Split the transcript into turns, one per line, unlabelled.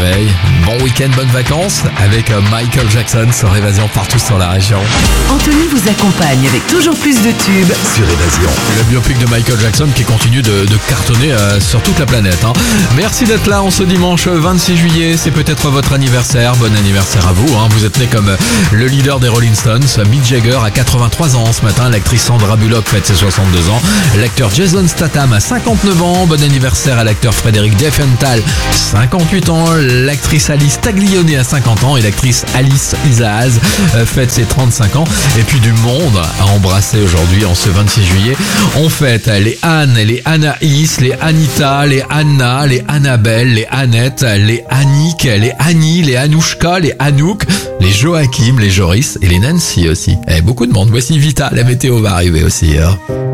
réveil. Bon week-end, bonnes vacances avec Michael Jackson sur Évasion partout sur la région.
Anthony vous accompagne avec toujours plus de tubes
Sur Évasion. Le biopic de Michael Jackson qui continue de cartonner sur toute la planète. Merci d'être là en ce dimanche 26 juillet. C'est peut-être votre anniversaire. Bon anniversaire à vous. Vous êtes né comme le leader des Rolling Stones. Mick Jagger a 83 ans ce matin. L'actrice Sandra Bullock fête ses 62 ans. L'acteur Jason Statham a 59 ans. Bon anniversaire à l'acteur Frédéric Diefenthal, 58 ans. L'actrice Alice Taglioni a 50 ans. Et l'actrice Alice Isaac fête ses 35 ans. Et puis du monde à embrasser aujourd'hui en ce 26 juillet. On fête les Anne, les Anaïs, les Anita, les Anna, les Annabelle, les Annette, les Annick, les Annie, les Anouchka, les Anouk, les Joachim, les Joris et les Nancy aussi. Beaucoup de monde. Voici Vita, la météo va arriver aussi.